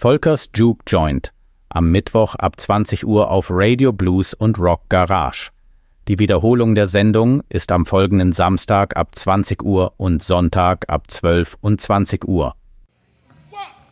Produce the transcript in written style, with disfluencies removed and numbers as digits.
Volkers Juke Joint, am Mittwoch ab 20 Uhr auf Radio Blues und Rock Garage. Die Wiederholung der Sendung ist am folgenden Samstag ab 20 Uhr und Sonntag ab 12 und 20 Uhr.